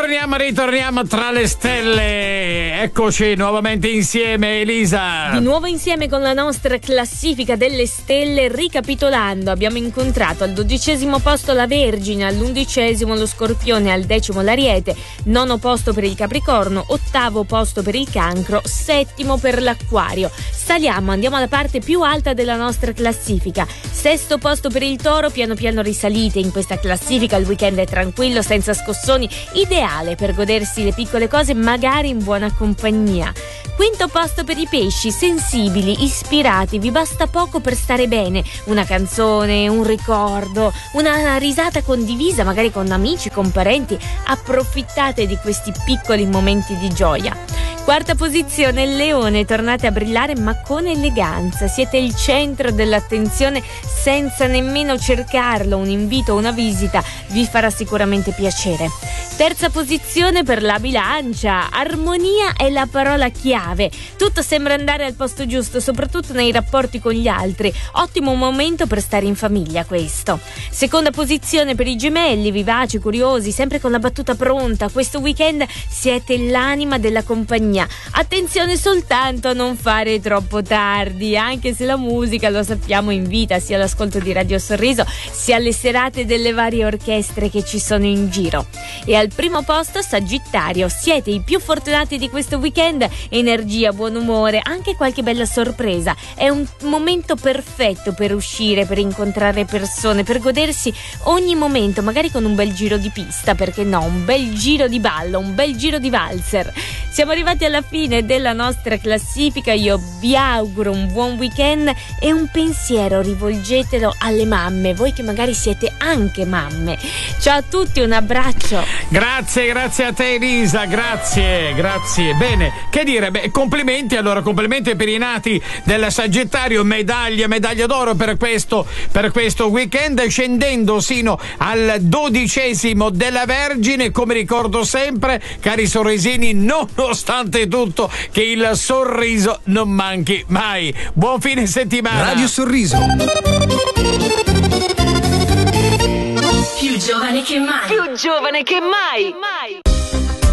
Ritorniamo tra le stelle. Eccoci nuovamente insieme, Elisa. Di nuovo insieme con la nostra classifica delle stelle. Ricapitolando, abbiamo incontrato al 12° posto la Vergine, all'11° lo Scorpione, al 10° l'Ariete, 9° posto per il Capricorno, 8° posto per il Cancro, 7° per l'Acquario. Saliamo, andiamo alla parte più alta della nostra classifica. 6° posto per il Toro, piano piano risalite in questa classifica. Il weekend è tranquillo, senza scossoni, ideale per godersi le piccole cose, magari in buona compagnia. 5° posto per i Pesci, sensibili, ispirati, vi basta poco per stare bene, una canzone, un ricordo, una risata condivisa magari con amici, con parenti. Approfittate di questi piccoli momenti di gioia. 4ª posizione, il Leone, tornate a brillare ma con eleganza, siete il centro dell'attenzione senza nemmeno cercarlo, un invito, una visita vi farà sicuramente piacere. 3ª posizione per la Bilancia, armonia è la parola chiave, tutto sembra andare al posto giusto, soprattutto nei rapporti con gli altri, ottimo momento per stare in famiglia questo. 2ª posizione per i Gemelli, vivaci, curiosi, sempre con la battuta pronta, questo weekend siete l'anima della compagnia. Attenzione soltanto a non fare troppo tardi, anche se la musica, lo sappiamo, invita sia all'ascolto di Radio Sorriso sia alle serate delle varie orchestre che ci sono in giro. E al primo posto Sagittario, siete i più fortunati di questo weekend, energia, buon umore, anche qualche bella sorpresa. È un momento perfetto per uscire, per incontrare persone, per godersi ogni momento, magari con un bel giro di pista, perché no, un bel giro di ballo, un bel giro di valzer. Siamo arrivati alla fine della nostra classifica, io vi auguro un buon weekend e un pensiero rivolgetelo alle mamme, voi che magari siete anche mamme. Ciao a tutti, un abbraccio. Grazie a te Elisa, grazie. Bene, che dire, complimenti per i nati del Sagittario, medaglia d'oro per questo weekend, scendendo sino al 12° della Vergine. Come ricordo sempre, cari sorrisini, nonostante tutto, che il sorriso non manchi mai. Buon fine settimana. Radio Sorriso. Più giovane che mai.